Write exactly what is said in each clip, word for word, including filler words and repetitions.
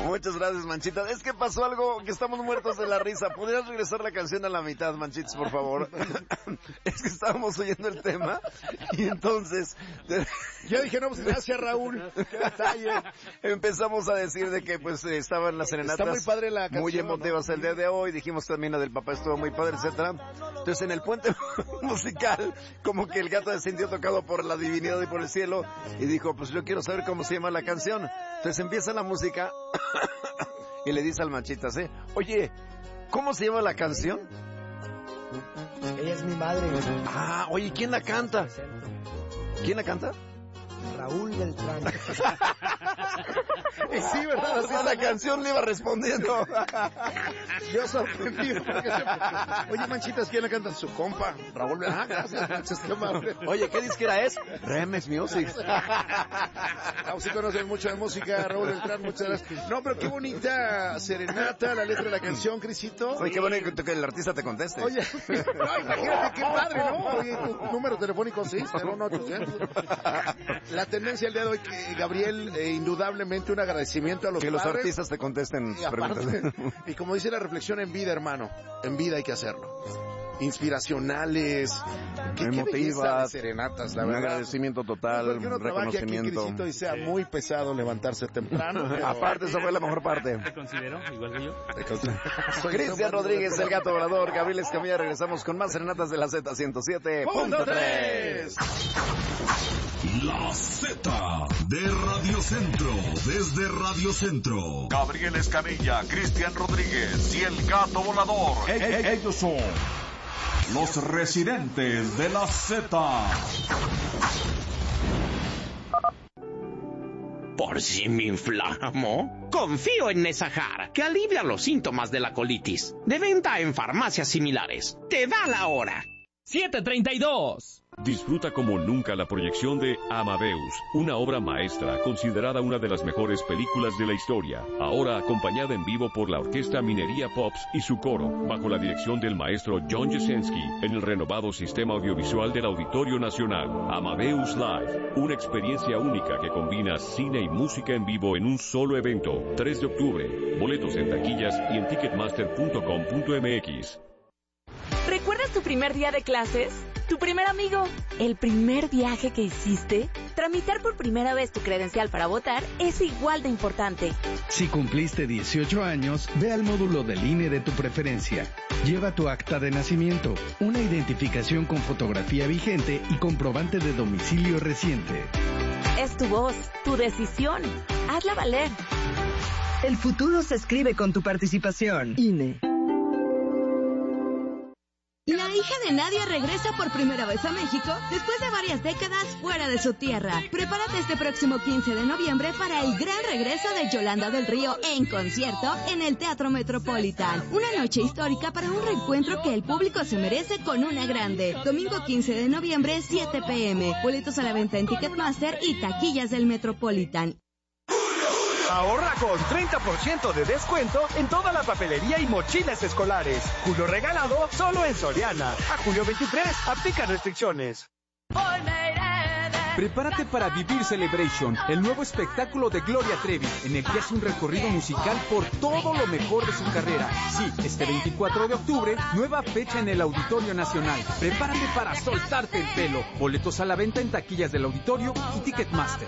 Muchas gracias, Manchita. Es que pasó algo que estamos muertos de la risa. ¿Podrías regresar la canción a la mitad, Manchitas, por favor? Es que estábamos oyendo el tema y entonces... Yo dije, no, pues gracias, Raúl. Qué detalle. Empezamos a decir de que pues estaban las serenatas. Está muy padre la canción, muy emotivas, ¿no? El día de hoy. Dijimos también la del papá estuvo muy padre, etcétera. Entonces en el puente musical, como que el gato se sintió tocado por la divinidad y por el cielo y dijo, pues yo quiero saber cómo se llama la canción. Entonces empieza la música y le dice al Manchitas, ¿eh? Oye, ¿cómo se llama la canción? Ella es mi madre. Ah, oye, ¿quién la canta? ¿Quién la canta? Raúl Beltrán. Y sí, ¿verdad? Así la canción le iba respondiendo. Yo sorprendido. Porque se... Oye, Manchitas, ¿quién le canta? Su compa, Raúl Beltrán. Ah, gracias, Manchitas, qué amable. Oye, ¿qué disquera es? Remix Music. Ah, sí conocen mucho de música, Raúl Beltrán, muchas gracias. No, pero qué bonita serenata, la letra de la canción, Crisito. Oye, qué bonito que el artista te conteste. Oye, no, imagínate, qué padre, ¿no? Oye, tu número telefónico, sí, cero uno ochocientos. La tendencia el día de hoy, que Gabriel, eh, indudablemente un agradecimiento a los que padres. los artistas te contesten sus preguntas. Y como dice la reflexión, en vida, hermano, en vida hay que hacerlo. Inspiracionales, qué, emotivas, qué serenatas, la un verdad. agradecimiento total, no, reconocimiento. Aquí, Crisito, y sea sí. muy pesado levantarse temprano. Pero... Aparte, esa fue la mejor parte. Te considero, igual que yo. Cristian Rodríguez, el gato volador, Gabriel Escamilla, regresamos con más serenatas de la Z ciento siete punto tres. La Z de Radio Centro, desde Radio Centro. Gabriel Escamilla, Cristian Rodríguez y el gato volador. E- e- ellos son los residentes de la Z. ¿Por si me inflamo? Confío en Nesahar, que alivia los síntomas de la colitis. De venta en farmacias similares. Te da la hora. siete treinta y dos. Disfruta como nunca la proyección de Amadeus, una obra maestra considerada una de las mejores películas de la historia, ahora acompañada en vivo por la Orquesta Minería Pops y su coro, bajo la dirección del maestro John Jasenski, en el renovado sistema audiovisual del Auditorio Nacional. Amadeus Live, una experiencia única que combina cine y música en vivo en un solo evento. tres de octubre, boletos en taquillas y en ticketmaster punto com punto m x. ¿Recuerdas tu primer día de clases? ¿Tu primer amigo? ¿El primer viaje que hiciste? Tramitar por primera vez tu credencial para votar es igual de importante. Si cumpliste dieciocho años, ve al módulo del I N E de tu preferencia. Lleva tu acta de nacimiento, una identificación con fotografía vigente y comprobante de domicilio reciente. Es tu voz, tu decisión. Hazla valer. El futuro se escribe con tu participación. I N E. La hija de Nadia regresa por primera vez a México después de varias décadas fuera de su tierra. Prepárate este próximo quince de noviembre para el gran regreso de Yolanda del Río en concierto en el Teatro Metropolitan. Una noche histórica para un reencuentro que el público se merece con una grande. Domingo quince de noviembre, siete pe eme. Boletos a la venta en Ticketmaster y taquillas del Metropolitan. Ahorra con treinta por ciento de descuento en toda la papelería y mochilas escolares. Julio regalado solo en Soriana. A julio veintitrés, aplica restricciones. Prepárate para vivir Celebration, el nuevo espectáculo de Gloria Trevi, en el que hace un recorrido musical por todo lo mejor de su carrera. Sí, este veinticuatro de octubre, nueva fecha en el Auditorio Nacional. Prepárate para soltarte el pelo. Boletos a la venta en taquillas del Auditorio y Ticketmaster.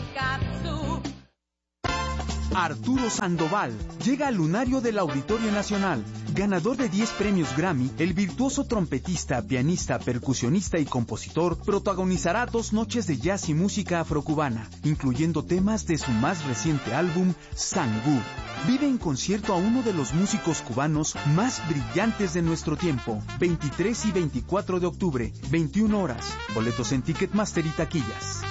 Arturo Sandoval llega al lunario del Auditorio Nacional. Ganador de diez premios Grammy, el virtuoso trompetista, pianista, percusionista y compositor protagonizará dos noches de jazz y música afrocubana, incluyendo temas de su más reciente álbum, Sangú. Vive en concierto a uno de los músicos cubanos más brillantes de nuestro tiempo. veintitrés y veinticuatro de octubre, veintiuna horas. Boletos en Ticketmaster y taquillas.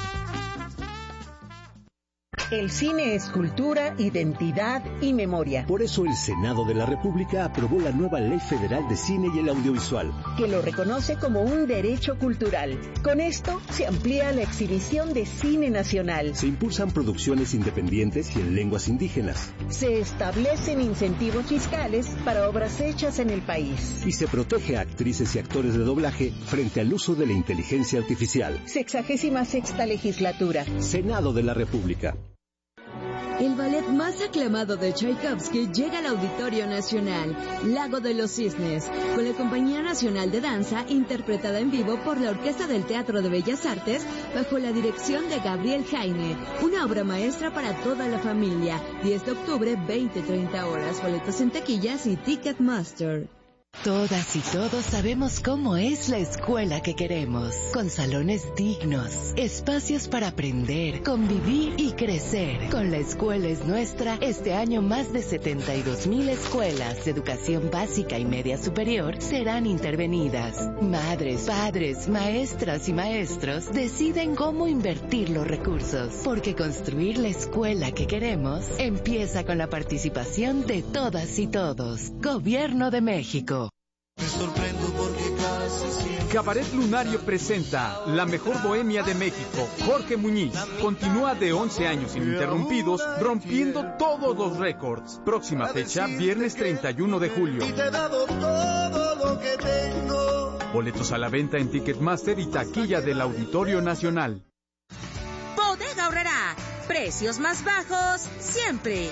El cine es cultura, identidad y memoria. Por eso el Senado de la República aprobó la nueva Ley Federal de Cine y el Audiovisual, que lo reconoce como un derecho cultural. Con esto se amplía la exhibición de cine nacional. Se impulsan producciones independientes y en lenguas indígenas. Se establecen incentivos fiscales para obras hechas en el país. Y se protege a actrices y actores de doblaje frente al uso de la inteligencia artificial. Sexagésima sexta legislatura. Senado de la República. El ballet más aclamado de Tchaikovsky llega al Auditorio Nacional, Lago de los Cisnes, con la Compañía Nacional de Danza, interpretada en vivo por la Orquesta del Teatro de Bellas Artes, bajo la dirección de Gabriel Jaime. Una obra maestra para toda la familia. diez de octubre, veinte treinta horas. Boletos en taquillas y Ticketmaster. Todas y todos sabemos cómo es la escuela que queremos, con salones dignos, espacios para aprender, convivir y crecer. Con La Escuela es Nuestra, este año más de setenta y dos mil escuelas de educación básica y media superior serán intervenidas. Madres, padres, maestras y maestros deciden cómo invertir los recursos, porque construir la escuela que queremos empieza con la participación de todas y todos. Gobierno de México. Me sorprendo porque casi siempre... Cabaret Lunario presenta La Mejor Bohemia de México. Jorge Muñiz continúa de once años ininterrumpidos, rompiendo todos los récords. Próxima fecha, viernes treinta y uno de julio. Y te he dado todo lo que tengo. Boletos a la venta en Ticketmaster y taquilla del Auditorio Nacional. Bodega Aurrerá. Precios más bajos siempre.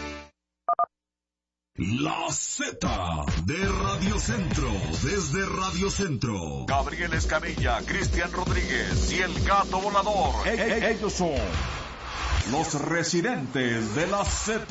La Z de Radio Centro, desde Radio Centro. Gabriel Escamilla, Cristian Rodríguez y el Gato Volador. E- e- ellos son los residentes de la Z.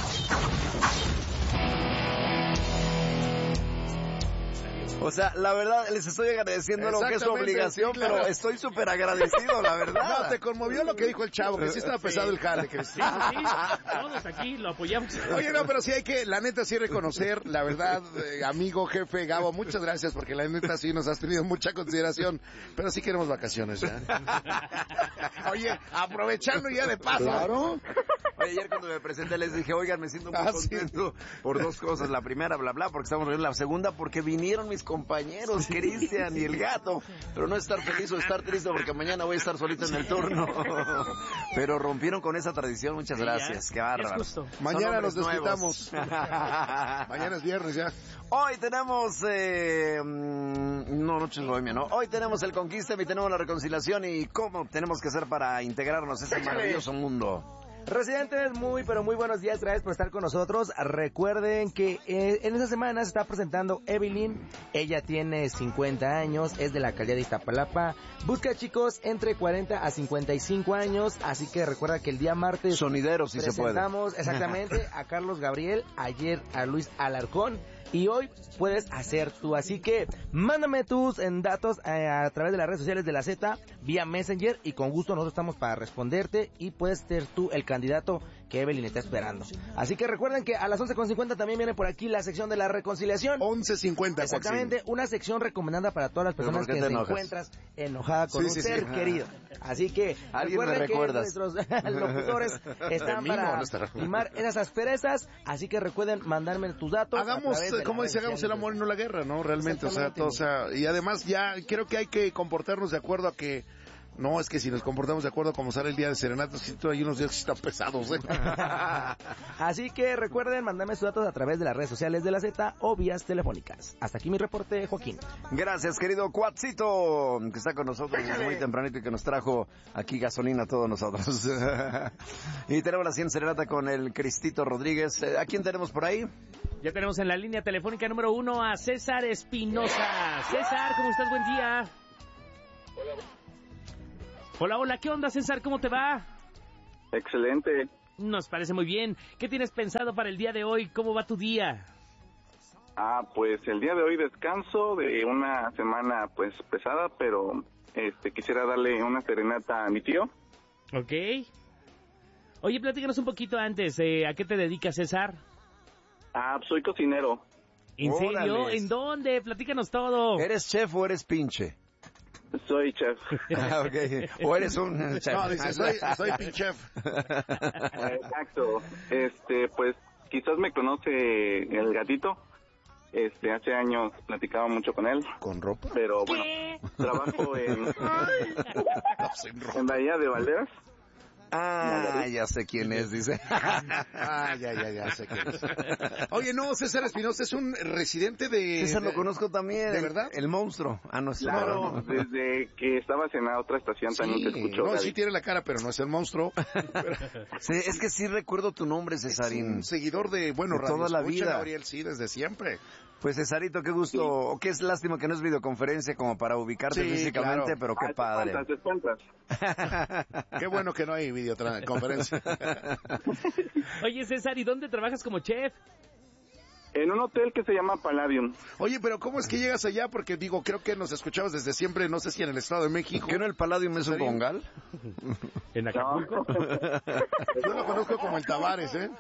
O sea, la verdad, les estoy agradeciendo lo que es su obligación, sí, claro. Pero estoy súper agradecido, la verdad. No, te conmovió lo que dijo el chavo, que sí estaba pesado sí. el jale. Que sí. Sí, sí, todos aquí lo apoyamos. Oye, no, pero sí hay que, la neta, sí reconocer, la verdad, eh, amigo, jefe, Gabo, muchas gracias, porque la neta sí nos has tenido mucha consideración, pero sí queremos vacaciones ya. Oye, aprovechando ya de paso. Claro. Oye, ayer cuando me presenté les dije, oigan, me siento muy ah, contento sí. por dos cosas. La primera, bla, bla, porque estamos en la segunda, porque vinieron mis compañeros, Cristian y el Gato. Pero no estar feliz o estar triste porque mañana voy a estar solito en el turno. Pero rompieron con esa tradición, muchas sí, gracias. Ya. Qué bárbaro. Mañana nos desquitamos. Mañana es viernes ya. Hoy tenemos, eh, no, Noches Bohemia, ¿no? Hoy tenemos el Conquista y tenemos la reconciliación y cómo tenemos que hacer para integrarnos a ese maravilloso mundo. Residentes, muy pero muy buenos días, gracias por estar con nosotros. Recuerden que eh, en esta semana se está presentando Evelyn. Ella tiene cincuenta años, es de la alcaldía de Iztapalapa. Busca chicos entre cuarenta a cincuenta y cinco años, así que recuerda que el día martes sonideros si se puede. Presentamos exactamente a Carlos Gabriel, ayer a Luis Alarcón. Y hoy puedes hacer tú, así que mándame tus en datos eh, a través de las redes sociales de la Z, vía Messenger, y con gusto nosotros estamos para responderte y puedes ser tú el candidato que Evelyn está esperando. Así que recuerden que a las once con cincuenta también viene por aquí la sección de la reconciliación. once cincuenta. Exactamente, Joaquín. Una sección recomendada para todas las personas que te, te encuentras enojada con sí, un sí, ser sí. querido. Así que recuerden que nuestros locutores están para limar esas asperezas, así que recuerden mandarme tus datos. Hagamos, como dice, hagamos el amor y no la guerra, ¿no? Realmente, o sea, todo, o sea, y además ya creo que hay que comportarnos de acuerdo a que no, es que si nos comportamos de acuerdo a como sale el día de serenatas, si hay unos días que están pesados, ¿eh? Así que recuerden mandarme sus datos a través de las redes sociales de la Z o vías telefónicas. Hasta aquí mi reporte, Joaquín. Gracias, querido Cuatzito, que está con nosotros desde muy tempranito y que nos trajo aquí gasolina a todos nosotros. Y tenemos la cien serenata con el Cristito Rodríguez. ¿A quién tenemos por ahí? Ya tenemos en la línea telefónica número uno a César Espinosa. César, ¿cómo estás? Buen día. Hola. Hola, hola, ¿qué onda, César? ¿Cómo te va? Excelente. Nos parece muy bien. ¿Qué tienes pensado para el día de hoy? ¿Cómo va tu día? Ah, pues el día de hoy descanso de una semana pues pesada, pero este quisiera darle una serenata a mi tío. Ok. Oye, platícanos un poquito antes, eh, ¿a qué te dedicas, César? Ah, soy cocinero. ¿En serio? ¿En dónde? Platícanos todo. ¿Eres chef o eres pinche? Soy chef. Ah, okay. O eres un chef. No, dice, soy, soy pinchef. Exacto. Este, pues, quizás me conoce el gatito. Este, hace años platicaba mucho con él. ¿Con ropa? Pero bueno, ¿Qué? trabajo en, en Bahía de Valderas. Ah, ya sé quién es, dice. Ah, ya, ya, ya sé quién es. Oye, no, César Espinosa es un residente de... César de... lo conozco también. ¿De verdad? El monstruo. Ah, no es Claro, no. desde que estabas en la otra estación Sí, también te escucho. no, Gaby. sí tiene la cara, pero no es el monstruo. Sí, es que sí recuerdo tu nombre, Cesarín. Es un seguidor de, bueno, de toda la vida. Gabriel, sí, desde siempre. Pues Cesarito, qué gusto, o qué es lástima que no es videoconferencia como para ubicarte Sí, físicamente, claro. pero qué Ah, padre. te espantas, te espantas. Qué bueno que no hay videoconferencia. Oye, César, ¿y dónde trabajas como chef? En un hotel que se llama Palladium. Oye, pero ¿cómo es que llegas allá? Porque digo, creo que nos escuchabas desde siempre, no sé si en el Estado de México. ¿Qué no el Palladium es un ¿Serio? congal? ¿En Acapulco? Yo lo conozco como el Tavares, ¿eh?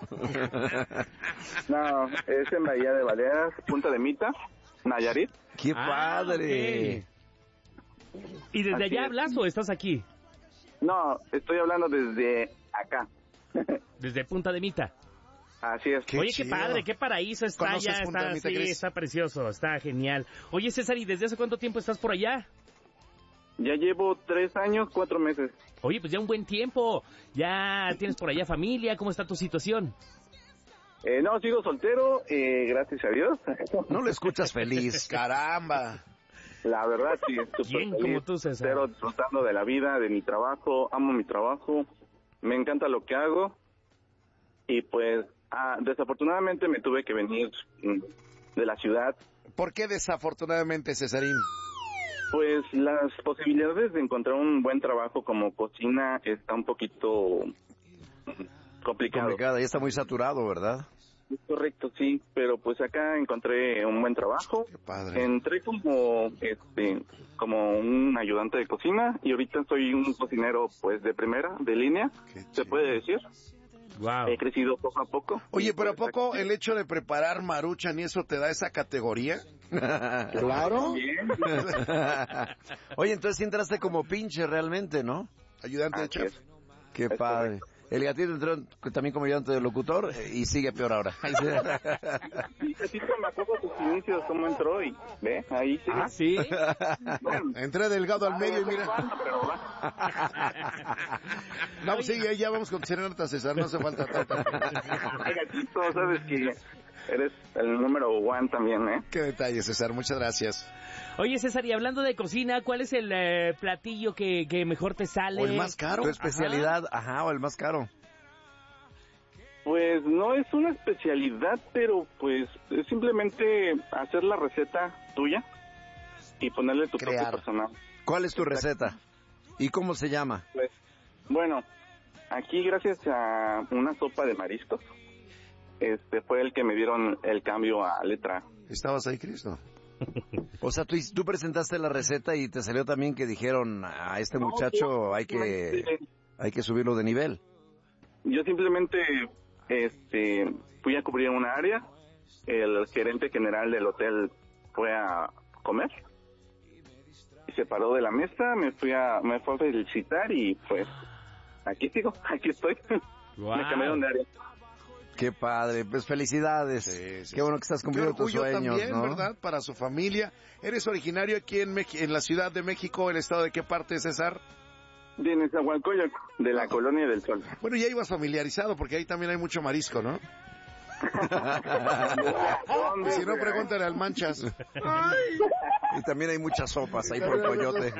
No, es en Bahía de Baleares, Punta de Mita, Nayarit. ¡Qué Ah, padre! ok. ¿Y desde Así allá es. hablas o estás aquí? No, estoy hablando desde acá. Desde Punta de Mita. Así es. Qué Oye, qué chido. padre, qué paraíso está ¿Conoces allá, Punta de está, Mita, sí, Cris? está precioso, está genial. Oye, César, ¿y desde hace cuánto tiempo estás por allá? Ya llevo tres años, cuatro meses. Oye, pues ya un buen tiempo, ya tienes por allá familia, ¿cómo está tu situación? Eh, no, sigo soltero, eh, gracias a Dios. No lo escuchas feliz. Caramba. La verdad, sí, súper ¿Quién feliz, como tú, César? Pero disfrutando de la vida, de mi trabajo, amo mi trabajo, me encanta lo que hago. Y pues, ah, desafortunadamente me tuve que venir mm, de la ciudad. ¿Por qué desafortunadamente, Cesarín? Pues las posibilidades de encontrar un buen trabajo como cocina está un poquito mm, complicado. Complicada, ya está muy saturado, ¿verdad? Es correcto, sí, pero pues acá encontré un buen trabajo. Qué padre. Entré como este como un ayudante de cocina y ahorita soy un cocinero pues de primera, de línea, Qué se chido. puede decir. Wow. He crecido poco a poco. Oye, pero ¿a Pues, poco el hecho de preparar Maruchan y eso te da esa categoría? Claro. Bien. Oye, entonces sí entraste como pinche realmente, ¿no? Ayudante de Así chef. es. Qué Es padre. correcto. El gatito entró también como ayudante de locutor eh, y sigue peor ahora. Sí, gatito, me acuerdo de sus inicios, cómo entró y ve, ahí sí. Ah, sí. Bueno, Entré delgado al medio y mira. pero va. No, sí, ya, ya vamos con serenata, César, no hace falta tanta. Ay, gatito, sabes que eres el número one también, ¿eh? Qué detalle, César, muchas gracias. Oye, César, y hablando de cocina, ¿cuál es el eh, platillo que, que mejor te sale? ¿O el más caro? Tu especialidad, ajá, o el más caro. Pues no es una especialidad, pero pues es simplemente hacer la receta tuya y ponerle tu Crear. toque personal. ¿Cuál es tu receta? ¿Y cómo se llama? Pues, bueno, aquí gracias a una sopa de mariscos, este fue el que me dieron el cambio a letra. ¿Estabas ahí, Cristo? O sea, tú, tú presentaste la receta y te salió también que dijeron a este No, muchacho yo- hay que este, hay que subirlo de nivel. Yo simplemente este fui a cubrir una área, el gerente general del hotel fue a comer y se paró de la mesa, me fui a me fue a felicitar y pues aquí sigo, aquí estoy. Wow. Me cambiaron de área. Qué padre, pues felicidades. Sí, sí, Qué bueno que estás Qué cumpliendo tus orgullo sueños, también, ¿no? ¿verdad? Para su familia. ¿Eres originario aquí en, Mex- en la Ciudad de México, el estado de qué parte, César? De Nezahualcóyotl, de la Colonia del Sol. Bueno, ya ibas familiarizado porque ahí también hay mucho marisco, ¿no? Y si no, pregúntale al Manchas. Y también hay muchas sopas ahí por el coyote.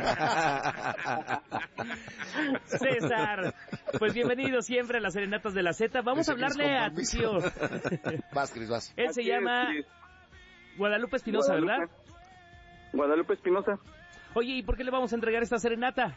César, pues bienvenido siempre a las Serenatas de la Z. Vamos a Dice Cris, hablarle con a tu tío. permiso. Vas, Cris, vas. Él se Así llama es, Cris. Guadalupe Espinosa, Guadalupe. ¿verdad? Guadalupe Espinosa. Oye, ¿y por qué le vamos a entregar esta serenata?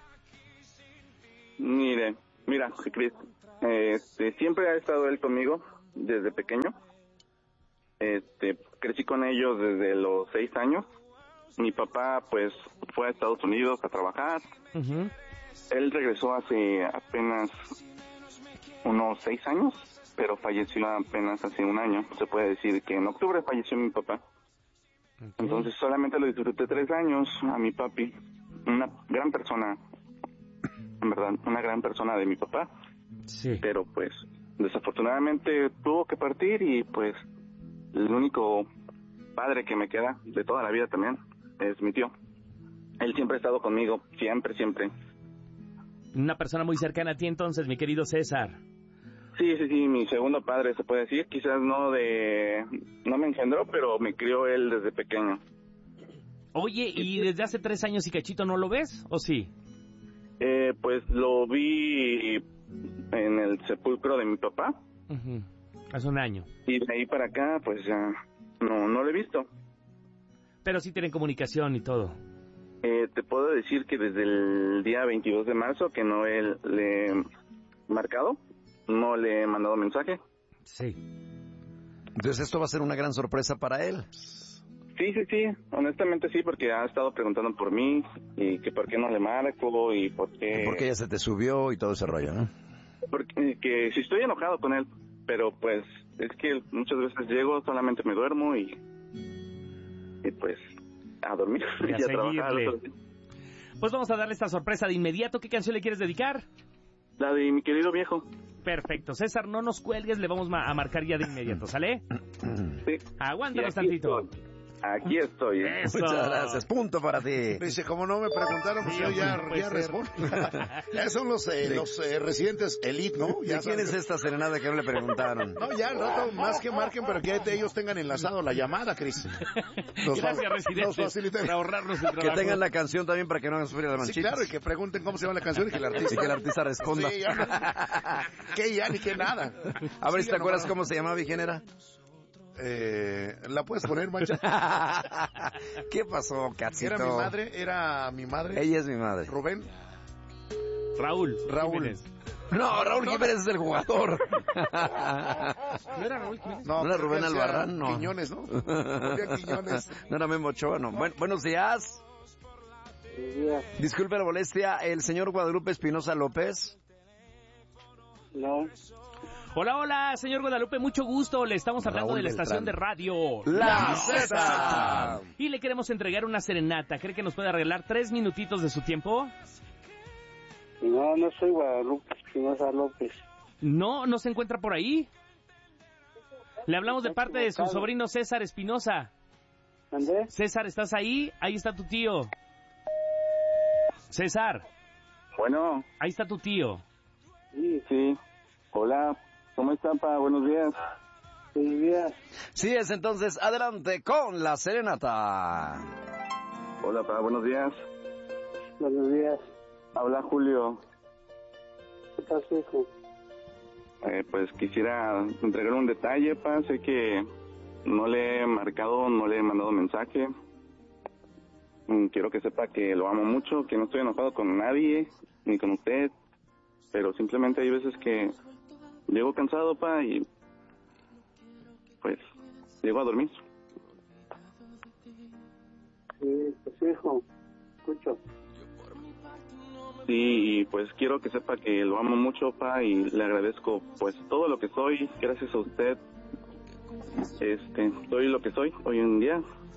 Mire, mira, Cris, este, siempre ha estado él conmigo desde pequeño. Este, crecí con ellos desde los seis años. Mi papá, pues, fue a Estados Unidos a trabajar. Ujú. Él regresó hace apenas unos seis años, pero falleció apenas hace un año. Se puede decir que en octubre falleció mi papá. Entonces solamente lo disfruté tres años a mi papi. Una gran persona, en verdad, una gran persona de mi papá. Sí. Pero pues, desafortunadamente tuvo que partir y pues el único padre que me queda de toda la vida también es mi tío. Él siempre ha estado conmigo, siempre, siempre. Una persona muy cercana a ti entonces, mi querido César. Sí, sí, sí, mi segundo padre se puede decir, quizás no de, no me engendró, pero me crió él desde pequeño. Oye, ¿y desde hace tres años y cachito no lo ves, o sí? Eh, pues lo vi en el sepulcro de mi papá. Uh-huh. Hace un año. Y de ahí para acá, pues ya no, no lo he visto. Pero sí tienen comunicación y todo. Eh, te puedo decir que desde el día veintidós de marzo que no he, le he marcado, no le he mandado mensaje. Sí. Entonces esto va a ser una gran sorpresa para él. Sí, sí, sí, honestamente sí, porque ha estado preguntando por mí y que por qué no le marco y por qué... Porque ya se te subió y todo ese rollo, ¿no? Porque que si estoy enojado con él, pero pues es que muchas veces llego, solamente me duermo y, y pues a dormir y, y a, a trabajar. Pues vamos a darle esta sorpresa de inmediato. ¿Qué canción le quieres dedicar? La de mi querido viejo. Perfecto. César, no nos cuelgues, le vamos a marcar ya de inmediato, ¿sale? Sí. Aguántanos tantito. Estoy. Aquí estoy. ¿eh? Eso. Muchas gracias. Punto para ti. Dice, como no me preguntaron, pues yo ya, ya respondo. Ya son los, eh, sí. los eh, residentes elite, ¿no? Ya ¿De quién es esta serenata que no le preguntaron? No, ya al rato, más que marquen, pero que ellos tengan enlazado la llamada, Cris. Gracias, residentes, para ahorrarnos el trabajo. Que tengan la canción también para que no hagan sufrir la manchita. Sí, claro, y que pregunten cómo se llama la canción y que el artista... Y que el artista responda. Sí, ya no, que ya ni que nada. A ver, sí, ¿te acuerdas cómo se llamaba y quién era? Eh, ¿La puedes poner, Mancha? ¿Qué pasó, Cachito? Era mi madre, era mi madre. Ella es mi madre. Rubén. Raúl. Raúl. Jiménez. No, Raúl no, Jiménez es el jugador. ¿No era Raúl Jiménez? No, no era Rubén Albarrán, no. Quiñones, ¿no? Quiñones. No era Memo Ochoa, no. Buen, buenos días. Buenos días. Disculpe la molestia, ¿el señor Guadalupe Espinosa López? No. Hola, hola, señor Guadalupe, mucho gusto. Le estamos hablando Raúl de la Beltrán. estación de radio La Zeta. Y le queremos entregar una serenata. ¿Cree que nos puede arreglar tres minutitos de su tiempo? No, no soy Guadalupe Espinosa López. No, no se encuentra por ahí. Le hablamos de parte de su sobrino César Espinosa. ¿Dónde? César, ¿estás ahí? Ahí está tu tío. César. Bueno. Ahí está tu tío. Sí, sí. Hola. ¿Cómo están, pa? Buenos días. Buenos días. Sí, es entonces, adelante con la serenata. Hola, pa, buenos días. Buenos días. Habla Julio. ¿Qué pasa, hijo? Eh, pues quisiera entregar un detalle, pa. Sé que no le he marcado, no le he mandado mensaje. Quiero que sepa que lo amo mucho, que no estoy enojado con nadie, ni con usted. Pero simplemente hay veces que llego cansado, pa, y pues llego a dormir. Sí, pues hijo, escucho. Sí, y pues quiero que sepa que lo amo mucho, pa, y le agradezco pues todo lo que soy, gracias a usted. Este, soy lo que soy hoy en día.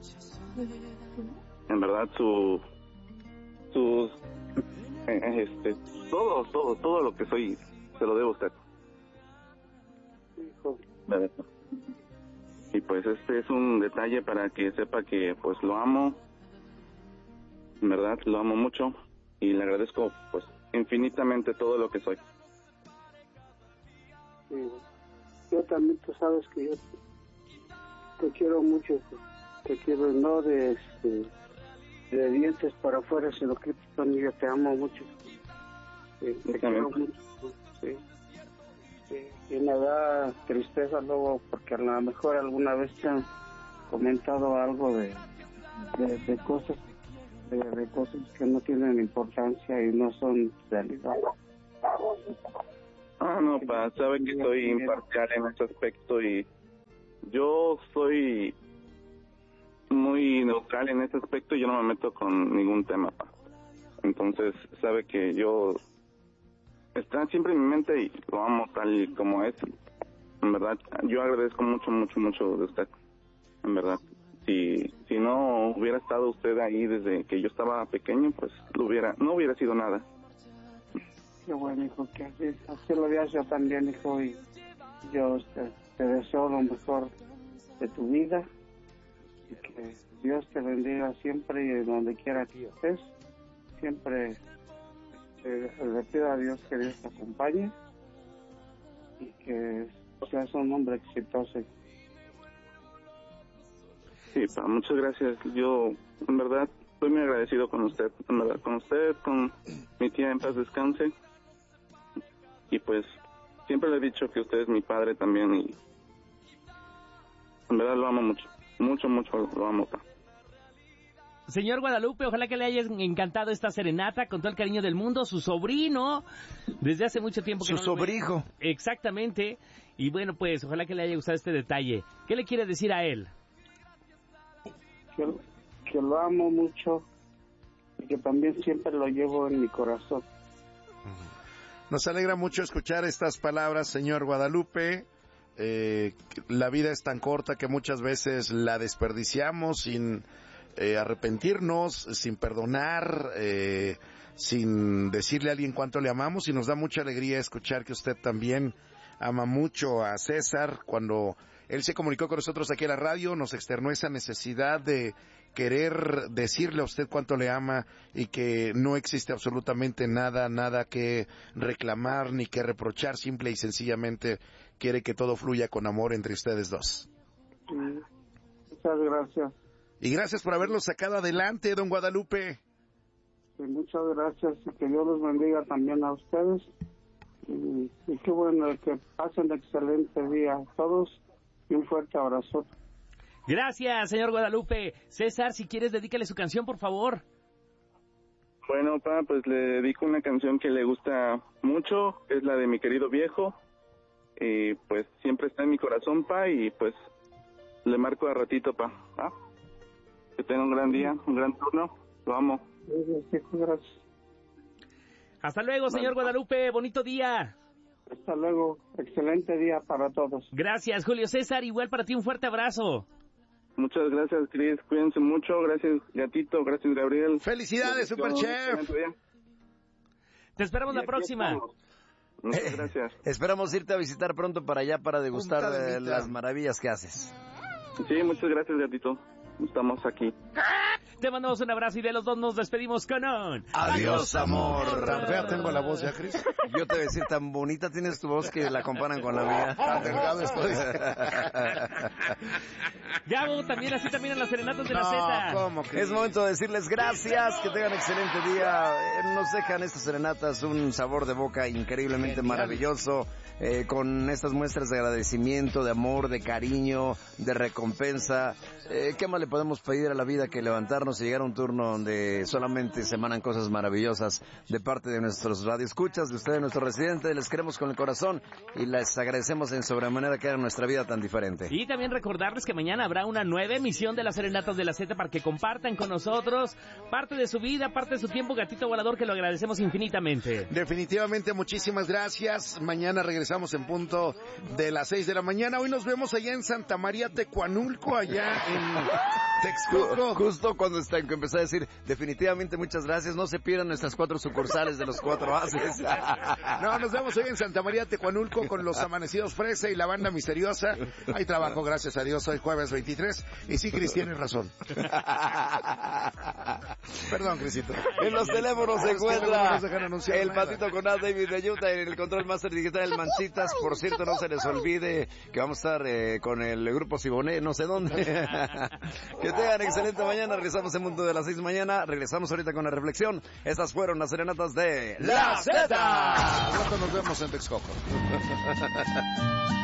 En verdad su sus este todo, todo, todo lo que soy se lo debo a usted. Hijo. Y pues este es un detalle para que sepa que pues lo amo, en verdad lo amo mucho y le agradezco pues infinitamente todo lo que soy. Sí. Yo también, tú sabes que yo te quiero mucho, te quiero no de este, de dientes para afuera, sino que también yo te amo mucho. Sí, te quiero mucho. Sí. Sí. Y me da tristeza luego porque a lo mejor alguna vez te han comentado algo de, de, de cosas de, de cosas que no tienen importancia y no son realidad. Ah, no, pa, sabe que soy imparcial en ese aspecto y yo soy muy neutral en ese aspecto y yo no me meto con ningún tema, pa. Entonces, sabe que yo está siempre en mi mente y lo amo tal y como es. En verdad, yo agradezco mucho, mucho, mucho de usted. En verdad, si si no hubiera estado usted ahí desde que yo estaba pequeño, pues lo hubiera, no hubiera sido nada. Qué bueno, hijo, que así, así lo veas yo también, hijo, y yo te, te deseo lo mejor de tu vida y que Dios te bendiga siempre y donde quiera que estés, siempre eh, le pido a Dios que Dios te acompañe y que seas un hombre exitoso. Sí, pa, muchas gracias. Yo, en verdad, estoy muy agradecido con usted, en verdad, con usted, con mi tía en paz descanse. Y pues, siempre le he dicho que usted es mi padre también y en verdad lo amo mucho, mucho, mucho lo amo, pa. Señor Guadalupe, ojalá que le haya encantado esta serenata con todo el cariño del mundo. Su sobrino, desde hace mucho tiempo que Su no lo ve. sobrijo. Exactamente. Y bueno, pues, ojalá que le haya gustado este detalle. ¿Qué le quiere decir a él? Que, que lo amo mucho y que también siempre lo llevo en mi corazón. Nos alegra mucho escuchar estas palabras, señor Guadalupe. Eh, la vida es tan corta que muchas veces la desperdiciamos sin eh, arrepentirnos, sin perdonar, eh, sin decirle a alguien cuánto le amamos, y nos da mucha alegría escuchar que usted también ama mucho a César. Cuando él se comunicó con nosotros aquí en la radio, nos externó esa necesidad de querer decirle a usted cuánto le ama y que no existe absolutamente nada, nada que reclamar ni que reprochar, simple y sencillamente quiere que todo fluya con amor entre ustedes dos. Sí. Muchas gracias. Y gracias por haberlo sacado adelante, don Guadalupe. Sí, muchas gracias y que Dios los bendiga también a ustedes. Y, y qué bueno que pasen un excelente día a todos y un fuerte abrazo. Gracias, señor Guadalupe. César, si quieres, dedícale su canción, por favor. Bueno, pa, pues le dedico una canción que le gusta mucho, es la de Mi Querido Viejo, y pues siempre está en mi corazón, pa, y pues le marco a ratito, pa, ¿ah? Que tenga un gran día, un gran turno, lo amo. Gracias. Hasta luego, señor Guadalupe, bonito día. Hasta luego, excelente día para todos. Gracias, Julio César, igual para ti un fuerte abrazo. Muchas gracias, Cris, cuídense mucho, gracias, Gatito, gracias, Gabriel. ¡Felicidades, Superchef! Te esperamos la próxima. Estamos. Muchas gracias. Eh, esperamos irte a visitar pronto para allá para degustar Punta eh, las maravillas que haces. Sí, muchas gracias, Gatito. Estamos aquí. Te mandamos un abrazo y de los dos nos despedimos con un... Adiós, amor. Tan fea tengo la voz ya, Cris. Yo te voy a decir, tan bonita tienes tu voz que la comparan con la mía. Tan delgado estoy. Gabo, también así también en las serenatas de la No, Z. ¿cómo que? Es momento de decirles gracias, que tengan excelente día. Eh, Nos dejan estas serenatas un sabor de boca increíblemente Genial. maravilloso, eh, con estas muestras de agradecimiento, de amor, de cariño, de recompensa. Eh, ¿Qué más le podemos pedir a la vida que levantarnos y llegar a un turno donde solamente se emanan cosas maravillosas de parte de nuestros radioescuchas, de ustedes, nuestros residentes? Les queremos con el corazón y les agradecemos en sobremanera que hagan nuestra vida tan diferente. Y también recordarles que mañana habrá una nueva emisión de las serenatas de la Z para que compartan con nosotros parte de su vida, parte de su tiempo, Gatito Volador, que lo agradecemos infinitamente. Definitivamente, muchísimas gracias. Mañana regresamos en punto de las seis de la mañana. Hoy nos vemos allá en Santa María Tecuanulco, allá en Texcoco. Justo cuando está, que empecé a decir, definitivamente muchas gracias, no se pierdan nuestras cuatro sucursales de los cuatro haces. No, nos vemos hoy en Santa María Tecuanulco con los Amanecidos Fresa y la Banda Misteriosa. Hay trabajo, gracias a Dios, hoy jueves veintitrés. Y sí, Cris, tienes razón. Perdón, Crisito. En los teléfonos se Los teléfonos encuentra no dejan anunciar el nada. patito con A, David de Utah, en el control master digital, el Manchitas. Por cierto, no se les olvide que vamos a estar eh, con el grupo Siboné, no sé dónde. Que tengan excelente mañana. Regresamos en punto de las seis mañana. Regresamos ahorita con la reflexión. Estas fueron las serenatas de La Z. Pronto nos vemos en Texcoco.